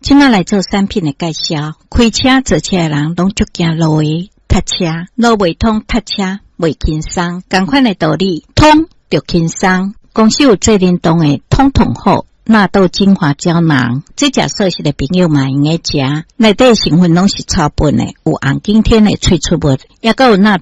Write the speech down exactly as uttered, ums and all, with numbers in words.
今仔来做产品的介绍。开车坐车的人拢足惊路的塞车，路袂通塞车袂轻松，同款的道理，通就轻松。公司有做联动的通通好。纳豆精华胶囊，这只素食的朋友嘛用个食，内底成分拢是草本的，有红景天的萃取物，也有纳